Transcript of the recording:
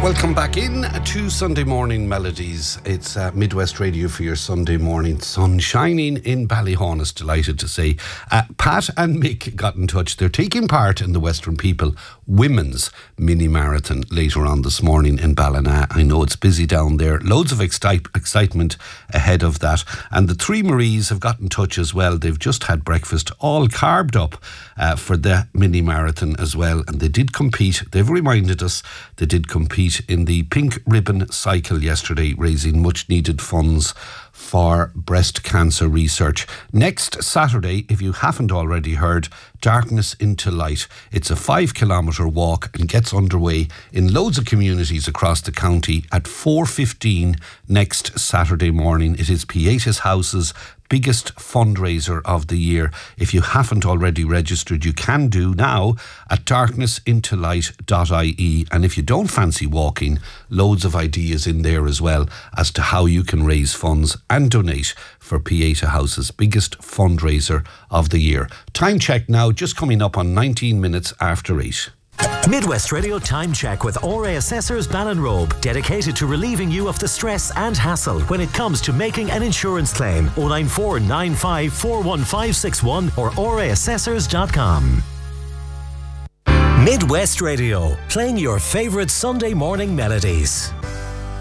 Welcome back in to Sunday Morning Melodies. It's Midwest Radio for your Sunday morning. Sun shining in Ballyhaunis, delighted to say. Pat and Mick got in touch. They're taking part in the Western People Women's Mini Marathon later on this morning in Ballina. I know it's busy down there. Loads of excitement ahead of that. And the three Maries have got in touch as well. They've just had breakfast, all carved up for the mini marathon as well. And they did compete. They've reminded us they did compete in the Pink Ribbon Cycle yesterday, raising much needed funds for breast cancer research. Next Saturday, if you haven't already heard, Darkness into Light. It's a 5-kilometre walk and gets underway in loads of communities across the county at 4:15 next Saturday morning. It is Pietas House's biggest fundraiser of the year. If you haven't already registered, you can do now at darknessintolight.ie. And if you don't fancy walking, loads of ideas in there as well as to how you can raise funds and donate for Pieta House's biggest fundraiser of the year. Time check now, just coming up on 19 minutes after 8. Midwest Radio Time Check with RA Assessors Ballinrobe, dedicated to relieving you of the stress and hassle when it comes to making an insurance claim. 094 95 41561 or raassessors.com. Midwest Radio, playing your favourite Sunday morning melodies.